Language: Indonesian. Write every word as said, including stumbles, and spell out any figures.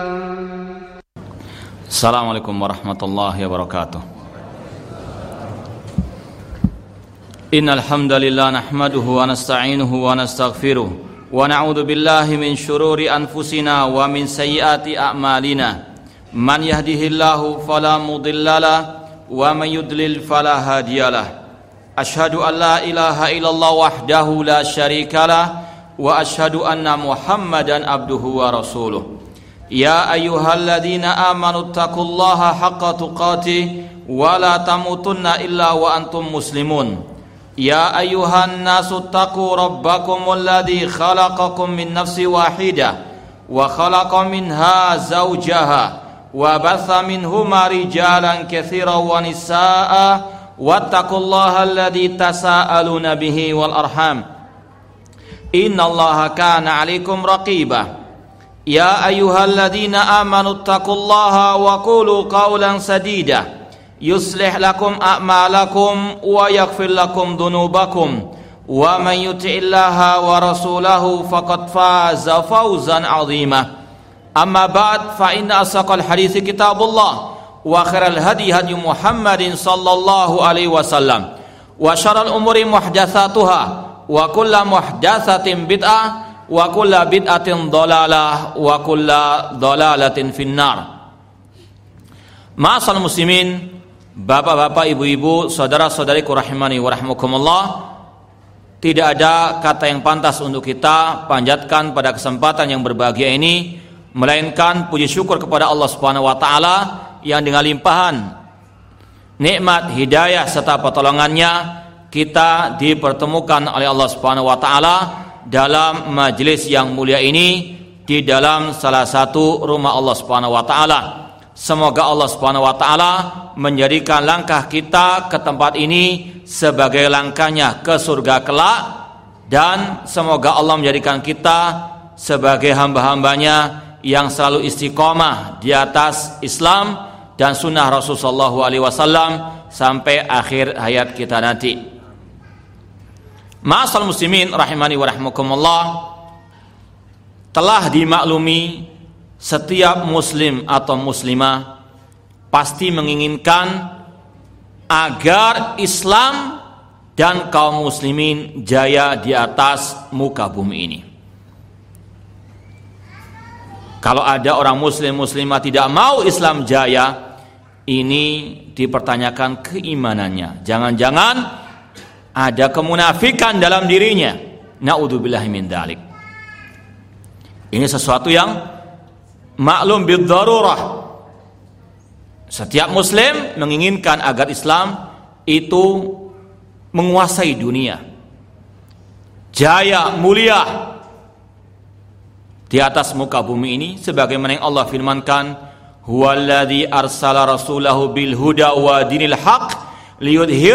Assalamualaikum warahmatullahi wabarakatuh. Innal hamdalillah nahmaduhu wa nasta'inuhu wa nastaghfiruh wa na'udzu billahi min shururi anfusina wa min sayyiati a'malina. Man yahdihillahu fala mudhillalah wa man yudlil fala hadiyalah. Asyhadu an la ilaha illallah wahdahu la syarikalah wa asyhadu anna Muhammadan abduhu wa rasuluh. Ya ayyuhalladzina amanu taqullaha haqqa tuqatih wa la tamutunna illa wa antum muslimun. Ya ayyuhan nasu taqu rabbakumul ladzi khalaqakum min nafsin wahidah wa khalaqa minha zawjaha wa batha minhuma rijalan katsiran wa nisaa'a wattaqullaha alladzi tasaaluna bihi wal arham. Innallaha kana 'alaikum raqibah. Ya ayyuhalladzina amanu taqullaha wa qulu qawlan sadida yuslih lakum a'malakum wa yaghfir lakum dhunubakum wa man yuti'illaha wa rasulahu faqad faza fawzan 'azima. Amma ba'd, fa inna asaqal hadithi kitabullah wa khairal hadi hadi Muhammadin sallallahu alaihi wasallam wa syarrul umuri muhdatsatuha wa kullu muhdatsatin bid'ah wa kulla bid'atin dhalalah wa kulla dhalalatin finnar. Ma'asal muslimin, bapak-bapak, ibu-ibu, saudara-saudariku rahimani wa rahmukumullah, tidak ada kata yang pantas untuk kita panjatkan pada kesempatan yang berbahagia ini melainkan puji syukur kepada Allah Subhanahu wa taala yang dengan limpahan nikmat, hidayah serta pertolongannya kita dipertemukan oleh Allah Subhanahu wa taala dalam majelis yang mulia ini di dalam salah satu rumah Allah Subhanahu wa taala. Semoga Allah Subhanahu wa taala menjadikan langkah kita ke tempat ini sebagai langkahnya ke surga kelak, dan semoga Allah menjadikan kita sebagai hamba-hambanya yang selalu istiqomah di atas Islam dan sunnah Rasulullah sallallahu alaihi wasallam sampai akhir hayat kita nanti. Ma'asal muslimin rahimani wa rahmukumullah, telah dimaklumi setiap muslim atau muslimah pasti menginginkan agar Islam dan kaum muslimin jaya di atas muka bumi ini. Kalau ada orang muslim muslimah tidak mau Islam jaya, ini dipertanyakan keimanannya. Jangan-jangan ada kemunafikan dalam dirinya. Na'udzubillahi min dzalik. Ini sesuatu yang maklum bid-darurah. Setiap muslim menginginkan agar Islam itu menguasai dunia, jaya, mulia di atas muka bumi ini, sebagaimana yang Allah firmankan, huwallazi arsala rasulahu bil huda wa dinil haq liyudhhir